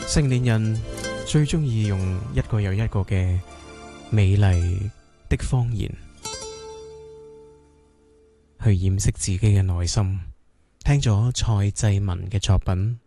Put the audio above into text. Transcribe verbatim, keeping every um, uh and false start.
成年人最中意用一個又一個嘅美麗的謊言去掩飾自己嘅內心。聽咗蔡濟文嘅作品